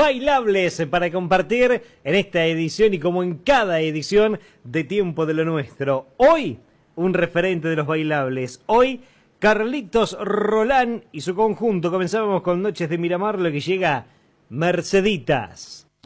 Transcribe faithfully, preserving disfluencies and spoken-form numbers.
bailables para compartir en esta edición y como en cada edición de Tiempo de lo Nuestro. Hoy, un referente de los bailables. Hoy, Carlitos Rolán y su conjunto. Comenzábamos con Noches de Miramar, lo que llega Merceditas.